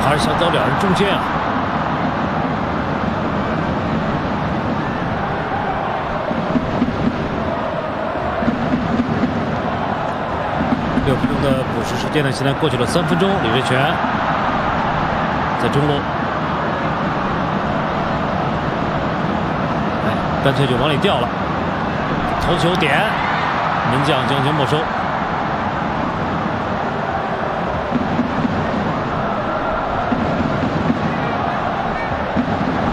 还是想找两人中间啊。6分钟的补时时间呢，现在过去了3分钟。李瑞全在中路，干脆就往里掉了，头球点，门将将球没收。